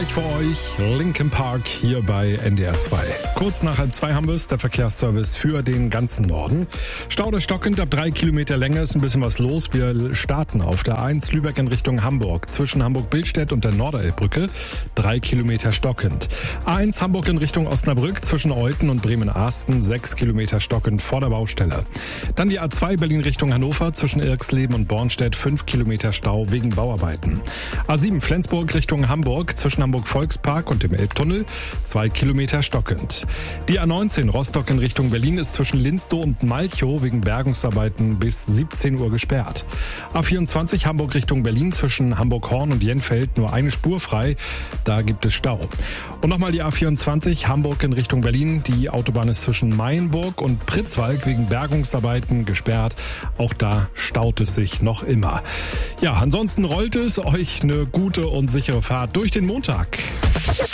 gleich für euch Linkin Park hier bei NDR 2. Kurz nach 1:30 haben wir es, der Verkehrsservice für den ganzen Norden. Stau oder stockend, ab 3 Kilometer Länge ist ein bisschen was los. Wir starten auf der A1 Lübeck in Richtung Hamburg. Zwischen Hamburg-Billstedt und der Norderelbbrücke 3 Kilometer stockend. A1 Hamburg in Richtung Osnabrück zwischen Euthen und Bremen-Arsten 6 Kilometer stockend vor der Baustelle. Dann die A2 Berlin Richtung Hannover zwischen Irxleben und Bornstedt 5 Kilometer Stau wegen Bauarbeiten. A7 Flensburg Richtung Hamburg zwischen Hamburg-Volkspark und dem Elbtunnel 2 Kilometer stockend. Die A19 Rostock in Richtung Berlin ist zwischen Linstow und Malchow wegen Bergungsarbeiten bis 17 Uhr gesperrt. A24 Hamburg Richtung Berlin zwischen Hamburg-Horn und Jenfeld nur eine Spur frei, da gibt es Stau. Und nochmal die A24 Hamburg in Richtung Berlin. Die Autobahn ist zwischen Mayenburg und Pritzwalk wegen Bergungsarbeiten gesperrt. Auch da staut es sich noch immer. Ja, ansonsten rollt es. Euch eine gute und sichere Fahrt durch den Montag.